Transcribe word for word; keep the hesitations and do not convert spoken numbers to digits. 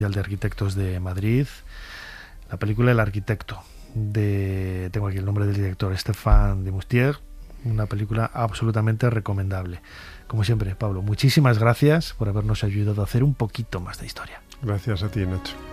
de Arquitectos de Madrid, la película El Arquitecto, de, tengo aquí el nombre del director, Stéphane de Moustier, una película absolutamente recomendable. Como siempre, Pablo, muchísimas gracias por habernos ayudado a hacer un poquito más de historia. Gracias a ti, Nacho.